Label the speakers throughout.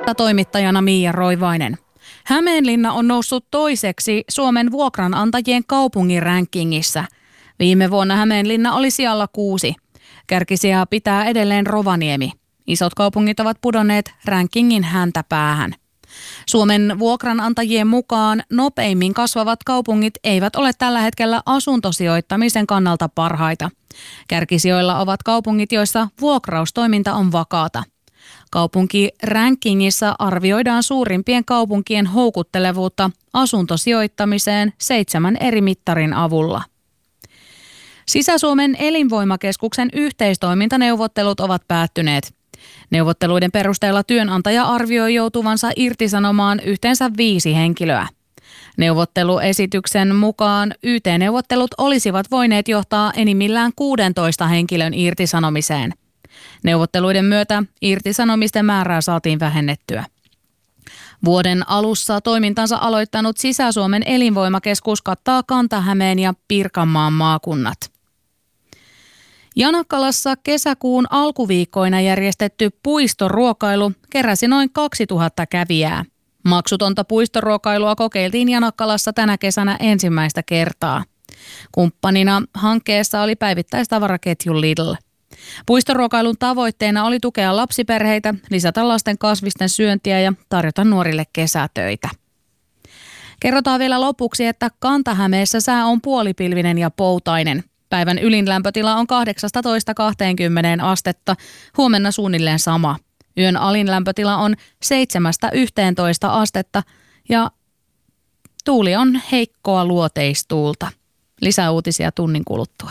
Speaker 1: Toimittajana Miia Roivainen. Hämeenlinna on noussut toiseksi Suomen vuokranantajien kaupungin rankingissä. Viime vuonna Hämeenlinna oli sijalla 6. Kärkisijaa pitää edelleen Rovaniemi. Isot kaupungit ovat pudonneet rankingin häntäpäähän. Suomen vuokranantajien mukaan nopeimmin kasvavat kaupungit eivät ole tällä hetkellä asuntosijoittamisen kannalta parhaita. Kärkisijoilla ovat kaupungit, joissa vuokraustoiminta on vakaata. Kaupunkirankingissa arvioidaan suurimpien kaupunkien houkuttelevuutta asuntosijoittamiseen 7 eri mittarin avulla. Sisä-Suomen elinvoimakeskuksen yhteistoimintaneuvottelut ovat päättyneet. Neuvotteluiden perusteella työnantaja arvioi joutuvansa irtisanomaan yhteensä 5 henkilöä. Neuvotteluesityksen mukaan YT-neuvottelut olisivat voineet johtaa enimmillään 16 henkilön irtisanomiseen. Neuvotteluiden myötä irtisanomisten määrää saatiin vähennettyä. Vuoden alussa toimintansa aloittanut Sisä-Suomen elinvoimakeskus kattaa Kanta-Hämeen ja Pirkanmaan maakunnat. Janakkalassa kesäkuun alkuviikkoina järjestetty puistoruokailu keräsi noin 2000 kävijää. Maksutonta puistoruokailua kokeiltiin Janakkalassa tänä kesänä ensimmäistä kertaa. Kumppanina hankkeessa oli päivittäistavaraketju Lidl. Puistoruokailun tavoitteena oli tukea lapsiperheitä, lisätä lasten kasvisten syöntiä ja tarjota nuorille kesätöitä. Kerrotaan vielä lopuksi, että Kanta-Hämeessä sää on puolipilvinen ja poutainen. Päivän ylin lämpötila on 18–20 astetta, huomenna suunnilleen sama. Yön alin lämpötila on 7–11 astetta ja tuuli on heikkoa luoteistuulta. Lisää uutisia tunnin kuluttua.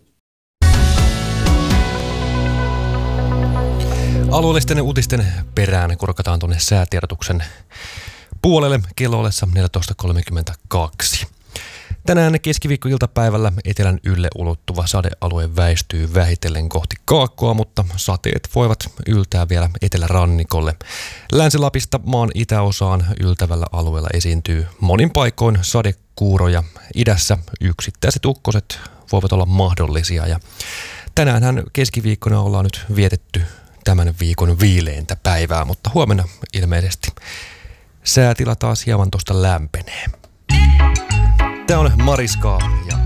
Speaker 2: Alueellisten uutisten perään kurkataan tuonne säätiedotuksen puolelle kello ollessa 14.32. Tänään keskiviikkoiltapäivällä etelän ylle ulottuva sadealue väistyy vähitellen kohti kaakkoa, mutta sateet voivat yltää vielä etelärannikolle. Länsi-Lapista maan itäosaan yltävällä alueella esiintyy monin paikoin sadekuuroja. Idässä yksittäiset ukkoset voivat olla mahdollisia ja tänäänhän keskiviikkona ollaan nyt vietetty tämän viikon viileintä päivää, mutta huomenna ilmeisesti säätila taas hieman tuosta lämpenee. Tämä on Mariska ja